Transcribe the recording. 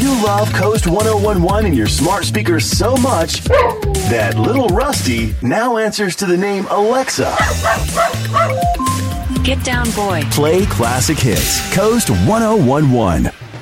You love Coast 1011 and your smart speaker so much that little Rusty now answers to the name Alexa. Get down, boy. Play classic hits. Coast 1011.